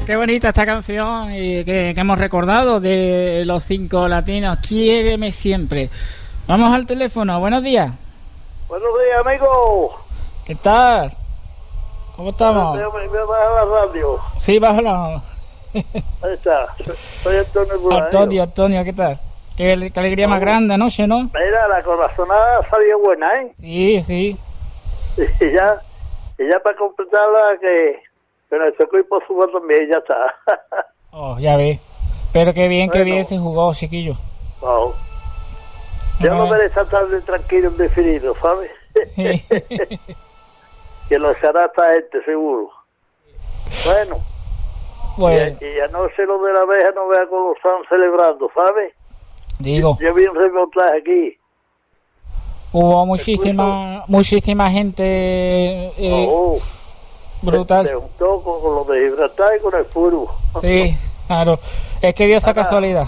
Qué bonita esta canción y que hemos recordado de los 5 latinos. Quiéreme siempre. Vamos al teléfono. Buenos días. Buenos días, amigo. ¿Qué tal? ¿Cómo estamos? Me baja la radio. Sí, bájala. Ahí está. Soy Antonio Bulanero. Antonio, ¿qué tal? Qué alegría más grande anoche, ¿no? Mira, la corazonada salió buena, ¿eh? Sí. Y ya para completarla que nuestro equipo suba también, ya está. Oh, ya ves. Pero qué bien se jugó, chiquillo. Wow. Yo no veré esta tarde tranquilo, indefinido, ¿sabes? Sí. Que lo hará esta gente, seguro. Bueno. Y anoche lo de la abeja no vea cómo lo están celebrando, ¿sabes? Digo. Yo vi un reportaje aquí. Hubo muchísima gente brutal. Se juntó con lo de Gibraltar y con el fútbol. Sí, claro. Es que dio esa casualidad.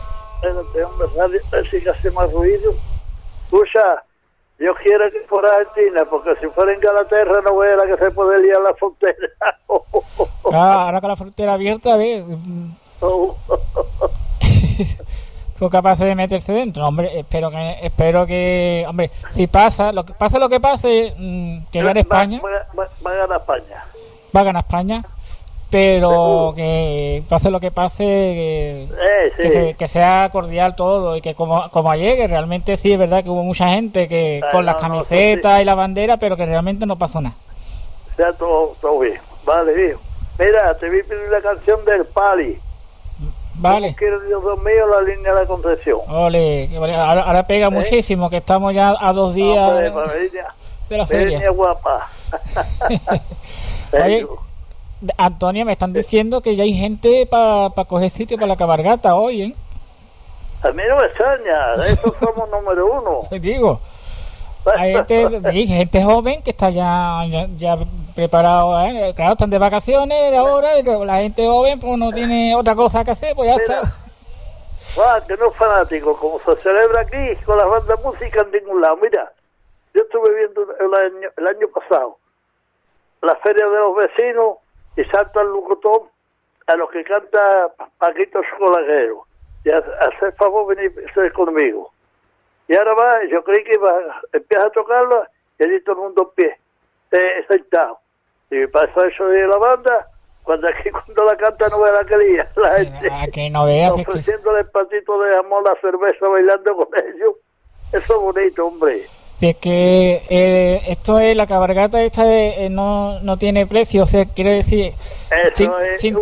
Si que hace más ruido. Escucha, yo quiero que fuera Argentina, porque si fuera en Inglaterra no vea la que se puede liar la frontera. Ahora con la frontera abierta, a ver. Fue capaz de meterse dentro. Hombre, espero que hombre, si pasa lo que pase, que gane España. Va a ganar España. Va a ganar España, pero que pase lo que pase, que sea cordial todo y que como ayer, que realmente sí es verdad que hubo mucha gente que con las camisetas y la bandera, pero que realmente no pasó nada. Sea todo bien. Vale, hijo. Mira, te vi pedir la canción del Pali. Vale. Quiero, Dios mío, la línea de la Concepción. Ole, ahora pega muchísimo, que estamos ya a 2 días de la feria. Niña guapa. Oye, Antonio, me están diciendo que ya hay gente para coger sitio para la cabalgata hoy, ¿eh? A mí no me extraña, de eso somos número 1. Te digo. Hay gente joven que está ya preparado, ¿eh? Claro, están de vacaciones de ahora, y la gente joven pues no tiene otra cosa que hacer, pues ya está. Que no es fanático, como se celebra aquí con las bandas de música en ningún lado. Mira, yo estuve viendo el año pasado la feria de los vecinos y salta el locutón a los que canta Paquito Chocolaguero y hacer favor venir conmigo. Y ahora yo creí que empieza a tocarla y allí todo el mundo en pie, sentado. Y pasa eso de la banda, cuando la canta no ve la quería, la gente que no veas, ofreciéndole el patito de jamón, la cerveza, bailando con ellos. Eso es bonito, hombre. Si es que esto es la cabalgata esta no tiene precio, o sea, quiero decir, sin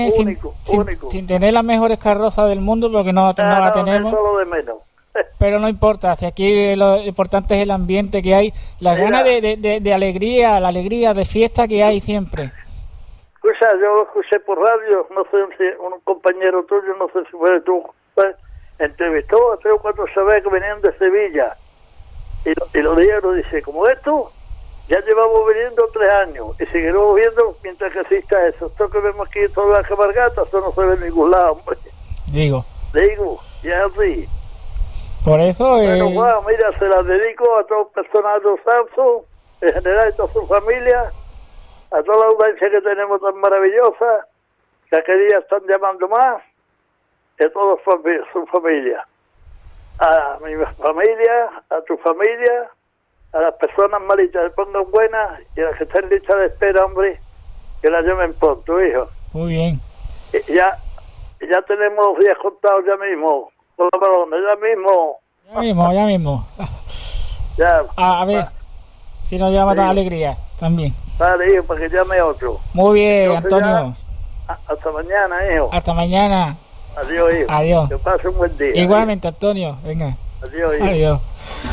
tener las mejores carrozas del mundo, porque no la tenemos. Eso es lo de menos. Pero no importa, si aquí lo importante es el ambiente que hay, la gana de alegría, la alegría de fiesta que hay siempre. Escucha, yo escuché por radio, no sé si un compañero tuyo, no sé si fue tú, entrevistó a 3 o 4 saberes que venían de Sevilla y lo dijeron, dice, como esto, ya llevamos viniendo 3 años y seguiremos viendo mientras que exista eso. Esto que vemos aquí en todas las cabalgatas, eso no se ve en ningún lado, hombre. Digo, ya así. Por eso Bueno, mira, se las dedico a todo el personal de Samsung, en general a toda su familia, a toda la audiencia que tenemos tan maravillosa, que aquel día están llamando más, y a toda su familia. A mi familia, a tu familia, a las personas malitas que pongan buenas y a las que estén listas de espera, hombre, que las llamen pronto, hijo. Muy bien. Ya tenemos los días contados ya mismo. Ya mismo. Ya. A ver, si nos llama tan alegría también. Vale, hijo, para que llame otro. Muy bien, Antonio. Hasta mañana, hijo. Hasta mañana. Adiós, hijo. Adiós. Que pase un buen día. Igualmente, Antonio. Venga. Adiós, hijo. Adiós.